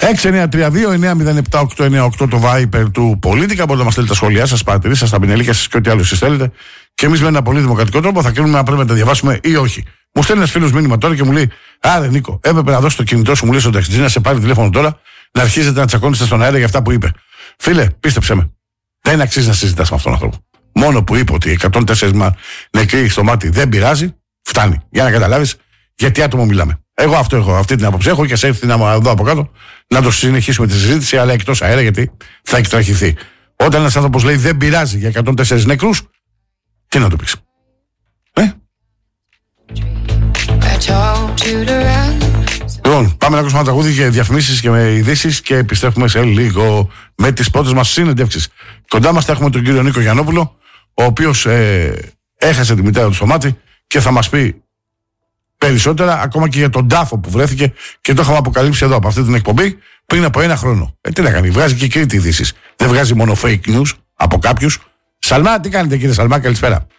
693-2907-898 το Viper του Πολίτικα. Μπορείτε να μας στείλετε τα σχόλιά σας, παρατηρήσεις σας, τα πινελίκια σας και ό,τι άλλο εσείς θέλετε. Και εμείς με ένα πολύ δημοκρατικό τρόπο θα κρίνουμε αν πρέπει να τα διαβάσουμε ή όχι. Μου στέλνει ένας φίλος μήνυμα τώρα και μου λέει: Άρε Νίκο, έπρεπε να δώσει το κινητό σου, μου λέει στον ταξιτζή, να σε πάρει τηλέφωνο τώρα, να αρχίζετε να τσακώνεστε στον αέρα για αυτά που είπε. Φίλε, πίστεψε με. Δεν αξίζει να συζητάς με αυτόν τον άνθρωπο. Μόνο που είπε ότι 104 νεκροί στο μάτι δεν πειράζει, φτάνει. Για να καταλάβεις γιατί άτομο μιλάμε. Εγώ αυτό έχω, αυτή την άποψη έχω και σε έρθει να δω από κάτω να το συνεχίσουμε τη συζήτηση, αλλά εκτός αέρα γιατί θα εκτραχυθεί. Όταν ένας άνθρωπος λέει δεν πειράζει για 104 νεκρούς, τι να το πεις. Λοιπόν, πάμε να ακούσουμε ένα τραγούδι για διαφημίσεις και με ειδήσεις και επιστρέφουμε σε λίγο με τις πρώτες μας συνεντεύξεις. Κοντά μας θα έχουμε τον κύριο Νίκο Γιαννόπουλο, ο οποίος έχασε τη μητέρα του στο μάτι και θα μας πει περισσότερα ακόμα και για τον τάφο που βρέθηκε και το είχαμε αποκαλύψει εδώ από αυτή την εκπομπή πριν από ένα χρόνο. Τι να κάνει, βγάζει και Κρήτη ειδήσεις. Δεν βγάζει μόνο fake news από κάποιους. Σαλμά, τι κάνετε κύριε Σαλμά, καλησπέρα.